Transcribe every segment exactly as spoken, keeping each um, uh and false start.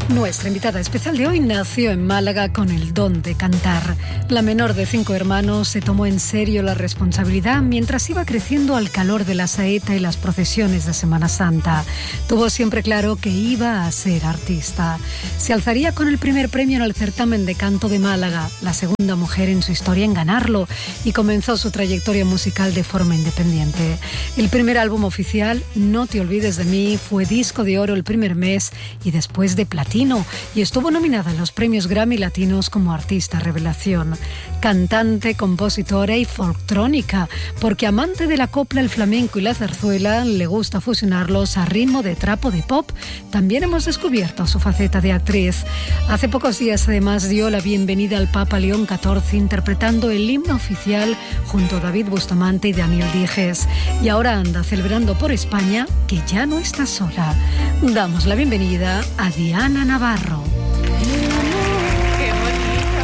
Nuestra invitada especial de hoy nació en Málaga con el don de cantar. La menor de cinco hermanos se tomó en serio la responsabilidad mientras iba creciendo al calor de la saeta y las procesiones de Semana Santa. Tuvo siempre claro que iba a ser artista. Se alzaría con el primer premio en el certamen de canto de Málaga, la segunda mujer en su historia en ganarlo, y comenzó su trayectoria musical de forma independiente. El primer álbum oficial, No te olvides de mí, fue disco de oro el primer mes y después de platino, y estuvo nominada en los premios Grammy Latinos como artista revelación. Cantante, compositora y folctrónica, porque amante de la copla, el flamenco y la zarzuela, le gusta fusionarlos a ritmo de trapo de pop. También hemos descubierto su faceta de actriz. Hace pocos días además dio la bienvenida al Papa León catorce interpretando el himno oficial junto a David Bustamante y Daniel Dijes. Y ahora anda celebrando por España que ya no está sola. Damos la bienvenida a Diana Navarro. ¡Qué bonito!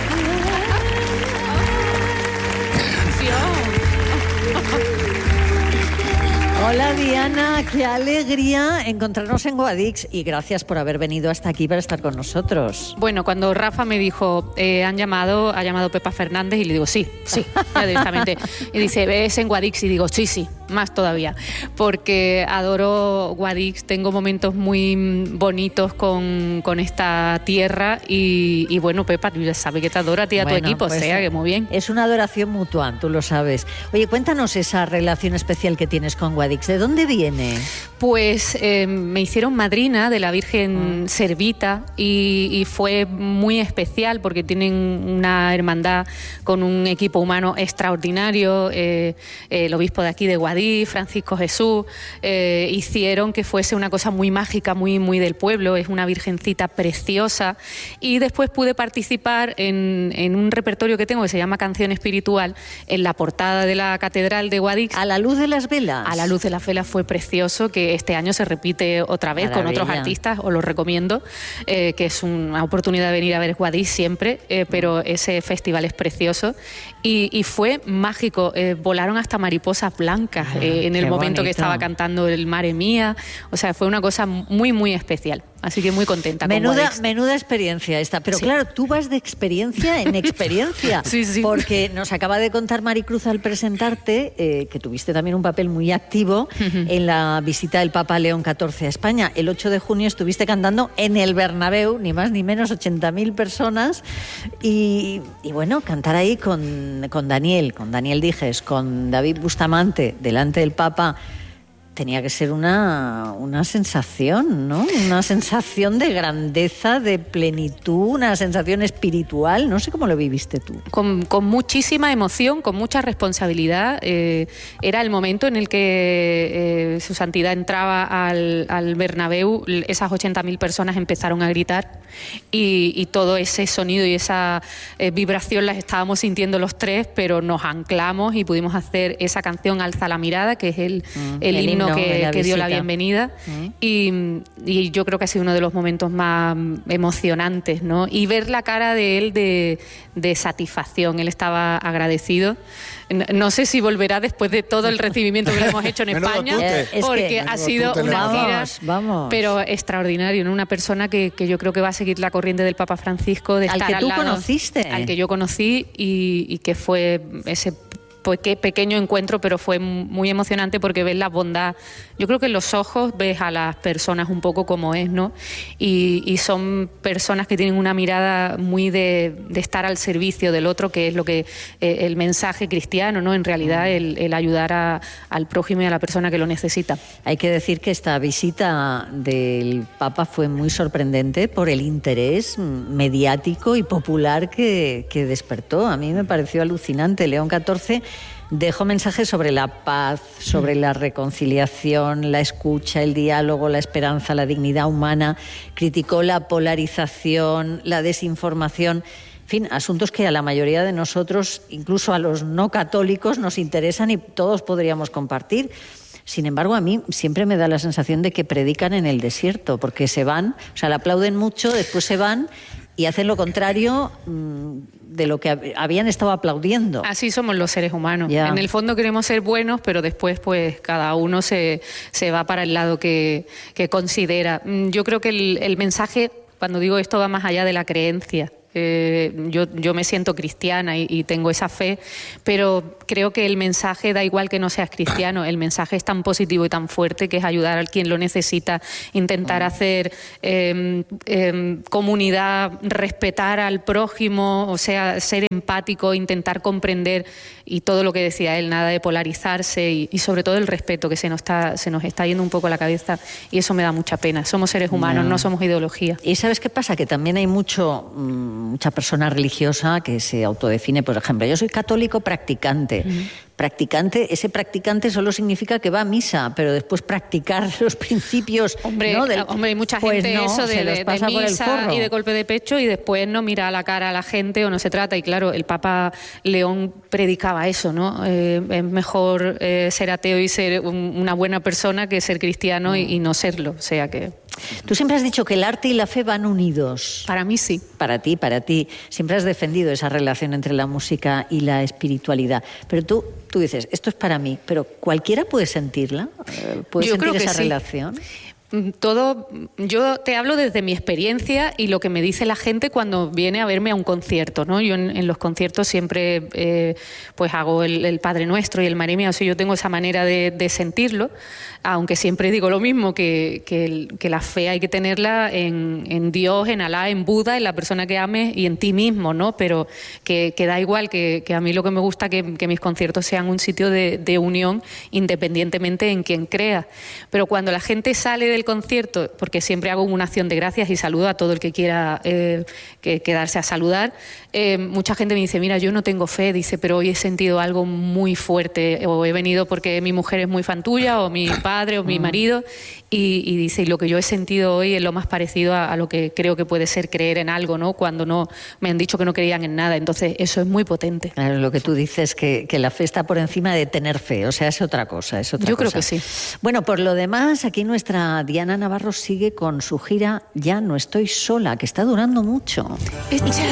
Hola Diana, qué alegría encontrarnos en Guadix y gracias por haber venido hasta aquí para estar con nosotros. Bueno, cuando Rafa me dijo, eh, han llamado, ha llamado Pepa Fernández, y le digo, sí, sí, ya directamente. Y dice, ¿ves en Guadix? Y digo, sí, sí, más todavía, porque adoro Guadix, tengo momentos muy bonitos con, con esta tierra y, y bueno, Pepa, tú ya sabes que te adoro a ti y a Bueno, tu equipo, pues, o sea que muy bien. Es una adoración mutua, tú lo sabes. Oye, cuéntanos esa relación especial que tienes con Guadix. ¿De dónde viene? Pues eh, me hicieron madrina de la Virgen Ah. Servita y, y fue muy especial porque tienen una hermandad con un equipo humano extraordinario. Eh, eh, el obispo de aquí de Guadix, Francisco Jesús, eh, hicieron que fuese una cosa muy mágica, muy, muy del pueblo. Es una virgencita preciosa. Y después pude participar en, en un repertorio que tengo que se llama Canción Espiritual en la portada de la Catedral de Guadix. ¿A la luz de las velas? A la luz de las velas fue precioso, que este año se repite otra vez Maravilla. con otros artistas, os lo recomiendo, eh, que es una oportunidad de venir a ver Guadix siempre, eh, pero ese festival es precioso y, y fue mágico, eh, volaron hasta mariposas blancas eh, en el Qué momento bonito. que estaba cantando el Mare Mía, o sea, fue una cosa muy, muy especial. Así que muy contenta con Menuda, Guadix. menuda experiencia esta, pero Sí. claro, tú vas de experiencia en experiencia, Sí, sí. porque nos acaba de contar Maricruz al presentarte eh, que tuviste también un papel muy activo Ujú. en la visita del Papa León catorce a España. El ocho de junio estuviste cantando en el Bernabéu, ni más ni menos, ochenta mil personas, y, y bueno, cantar ahí con, con Daniel, con Daniel Dijes, con David Bustamante, delante del Papa, tenía que ser una, una sensación, ¿no? Una sensación de grandeza, de plenitud, una sensación espiritual. No sé cómo lo viviste tú. Con, con muchísima emoción, con mucha responsabilidad. Eh, era el momento en el que eh, su santidad entraba al, al Bernabéu, esas ochenta mil personas empezaron a gritar y, y todo ese sonido y esa eh, vibración las estábamos sintiendo los tres, pero nos anclamos y pudimos hacer esa canción Alza la mirada, que es el, Mm, el, el himno himno de que, la que dio la visita. bienvenida. Mm. Y, y yo creo que ha sido uno de los momentos más emocionantes, ¿no? Y ver la cara de él de, de satisfacción. Él estaba agradecido. No, no sé si volverá después de todo el recibimiento que le hemos hecho en Menudo España, tute. Es que- porque ha Menudo sido tute le una hemos dado. gira, Vamos, vamos. pero extraordinario, ¿no? Una persona que, que yo creo que va a seguir la corriente del Papa Francisco, de Al estar que al tú lado, conociste. al que yo conocí y, y que fue ese peque- pequeño encuentro, pero fue muy emocionante porque ves la bondad. Yo creo que en los ojos ves a las personas un poco como es, ¿no? Y, y son personas que tienen una mirada muy de, de estar al servicio del otro, que es lo que eh, el mensaje cristiano, ¿no? En realidad, el, el ayudar a, al prójimo y a la persona que lo necesita. Hay que decir que esta visita del Papa fue muy sorprendente por el interés mediático y popular que, que despertó. A mí me pareció alucinante. León catorce dejó mensajes sobre la paz, sobre la reconciliación, la escucha, el diálogo, la esperanza, la dignidad humana. Criticó la polarización, la desinformación. En fin, asuntos que a la mayoría de nosotros, incluso a los no católicos, nos interesan y todos podríamos compartir. Sin embargo, a mí siempre me da la sensación de que predican en el desierto, porque se van, o sea, le aplauden mucho, después se van y hacen lo contrario mmm, de lo que hab- habían estado aplaudiendo. Así somos los seres humanos. Ya. En el fondo queremos ser buenos, pero después pues cada uno se, se va para el lado que, que considera. Mm, Yo creo que el, el mensaje Cuando digo esto va más allá de la creencia. Eh, yo, yo me siento cristiana y, y tengo esa fe, pero creo que el mensaje da igual que no seas cristiano, el mensaje es tan positivo y tan fuerte que es ayudar a quien lo necesita, intentar hacer eh, eh, comunidad, respetar al prójimo, o sea, ser empático, intentar comprender, y todo lo que decía él, nada de polarizarse y, y sobre todo el respeto, que se nos está, se nos está yendo un poco a la cabeza, y eso me da mucha pena. Somos seres humanos, no, no somos ideología. ¿Y sabes qué pasa? Que también hay mucho... Mmm, mucha persona religiosa que se autodefine, por ejemplo, yo soy católico practicante. Uh-huh. Practicante, ese practicante solo significa que va a misa, pero después practicar los principios... Hombre, ¿no? Del, hombre hay mucha pues gente no, eso de, de, de misa y de golpe de pecho y después no mira a la cara a la gente o no se trata. Y claro, el Papa León predicaba eso, ¿no? Eh, es mejor eh, ser ateo y ser un, una buena persona que ser cristiano y, y no serlo. O sea que... Tú siempre has dicho que el arte y la fe van unidos. Para mí sí. Para ti, para ti. Siempre has defendido esa relación entre la música y la espiritualidad. Pero tú, tú dices, esto es para mí, pero ¿cualquiera puede sentirla? ¿Puede Yo sentir creo que esa sí. relación? Todo, yo te hablo desde mi experiencia y lo que me dice la gente cuando viene a verme a un concierto, ¿no? Yo en, en los conciertos siempre eh, pues hago el, el Padre Nuestro y el María Mía, o sea, yo tengo esa manera de, de sentirlo, aunque siempre digo lo mismo, que, que, el, que la fe hay que tenerla en, en Dios, en Alá, en Buda, en la persona que ames y en ti mismo, ¿no? Pero que, que da igual, que, que a mí lo que me gusta que, que mis conciertos sean un sitio de, de unión independientemente en quien crea. Pero cuando la gente sale de el concierto, porque siempre hago una acción de gracias y saludo a todo el que quiera eh, que, quedarse a saludar, eh, mucha gente me dice, mira, yo no tengo fe, dice, pero hoy he sentido algo muy fuerte, o he venido porque mi mujer es muy fan tuya, o mi padre, o mi marido, y, y dice, y lo que yo he sentido hoy es lo más parecido a, a lo que creo que puede ser creer en algo, ¿no? Cuando no me han dicho que no creían en nada, entonces eso es muy potente. Claro, lo que tú dices, que, que la fe está por encima de tener fe, o sea, es otra cosa, es otra yo cosa. Creo que sí. Bueno, por lo demás, aquí nuestra Diana Navarro sigue con su gira Ya no estoy sola, que está durando mucho.